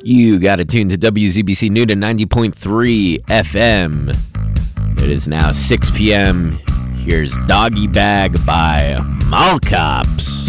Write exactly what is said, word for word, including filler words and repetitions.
You got to tune to W Z B C Newton ninety point three F M. It is now six p.m. Here's Doggy Bag by Mall Cops.